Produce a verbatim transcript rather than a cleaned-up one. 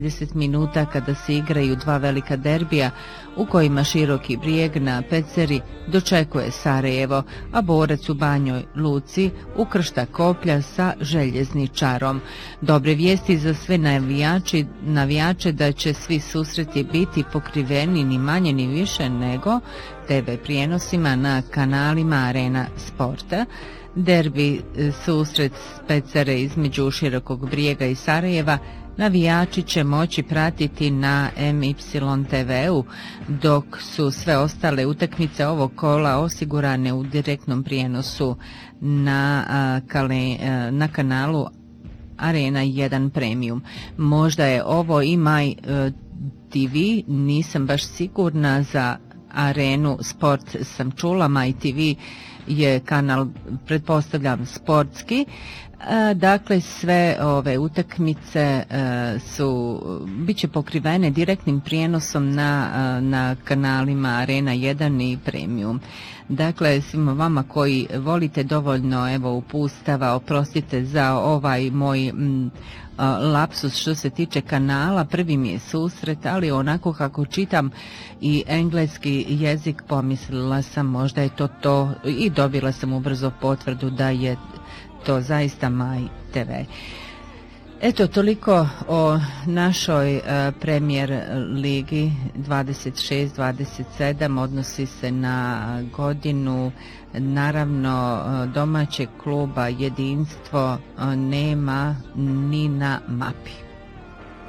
trideset minuta kada se igraju dva velika derbija u kojima Široki Brijeg na Peceri dočekuje Sarajevo, a Borac u Banjoj Luci ukršta Koplja sa Željezničarom. Dobre vijesti za sve navijači, navijače da će svi susreti biti pokriveni ni manje ni više nego te ve prijenosima na kanalima Arena Sporta. Derbi susret Pecere između Širokog Brijega i Sarajeva navijači će moći pratiti na em ipsilon te ve-u, dok su sve ostale utakmice ovog kola osigurane u direktnom prijenosu na, a, kale, a, na kanalu Arena jedan Premium. Možda je ovo i My te ve, nisam baš sigurna. Za Arenu Sport sam čula, My te ve je kanal, pretpostavljam, sportski. Dakle, sve ove utakmice su biće pokrivene direktnim prijenosom na, na kanalima Arena jedan i Premium. Dakle, svima vama koji volite dovoljno evo upustava, oprostite za ovaj moj m, lapsus što se tiče kanala, prvi mi je susret, ali onako kako čitam i engleski jezik pomislila sam možda je to to i dobila sam ubrzo potvrdu da je to zaista My te ve. Eto, toliko o našoj uh, Premier ligi dvadeset šest dvadeset sedam, odnosi se na godinu. Naravno, domaćeg kluba Jedinstvo nema ni na mapi.